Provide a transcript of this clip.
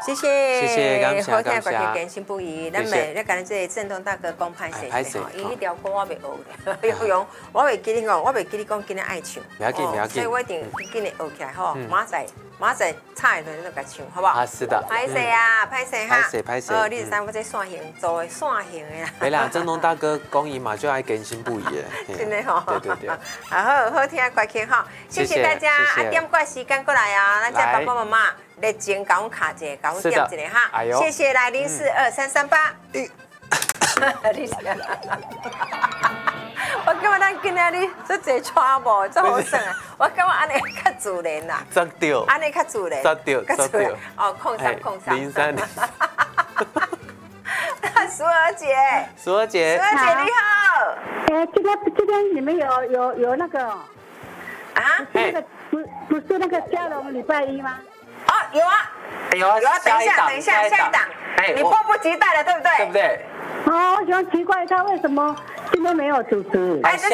谢谢， 谢谢，感谢， 好听的歌曲更新不移。咱们你讲这震动大哥讲歹势吼，因迄条歌我袂学，要用我袂记你讲，我袂记你讲今日爱唱。 不要紧，不要紧。 所以我一定今日学起来吼，马仔差一轮就甲唱，好不好？ 啊，是的。 歹势啊，歹势哈。 歹势。 你是三我这线型做的线型的啦。 没啦，震动大哥讲伊嘛就爱更新不移的。 真的吼。 对。 好听的歌曲哈，谢谢大家。点歌时间过来啊，咱这爸爸妈妈。热情甲阮卡一下，甲阮点一下哈，谢谢来042338。我感觉咱今仔日这坐车无，这好耍啊！我感觉安尼较自然啦。 真对。 安尼较自然。 真对。 哦，控3。 03。 苏儿姐。 苏儿姐你好。 今天你们有那个啊？不是那个嘉龙礼拜一吗？ 哦，有啊，等一下，下一档，你迫不及待了，对不对？ 对不对？ 哦，我喜欢奇怪他为什么今天没有主持。 这